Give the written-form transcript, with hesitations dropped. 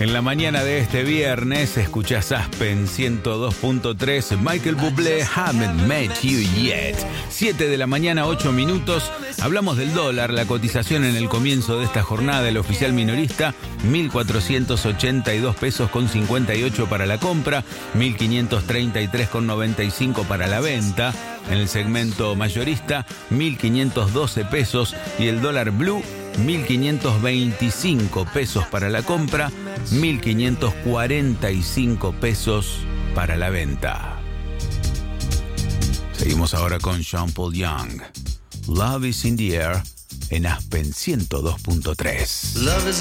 En la mañana de este viernes escuchás Aspen 102.3, Michael Bublé, Haven't Met You Yet. 7 de la mañana, 8 minutos. Hablamos del dólar, la cotización en el comienzo de esta jornada, el oficial minorista, 1.482 pesos con 58 para la compra, 1.533 con 95 para la venta. En el segmento mayorista, 1.512 pesos y el dólar blue, 1.525 pesos para la compra, 1.545 pesos para la venta. Seguimos ahora con Sean Paul Young. Love is in the air en Aspen 102.3.